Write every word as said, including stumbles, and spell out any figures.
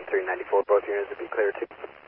three ninety-four, both units will be clear too.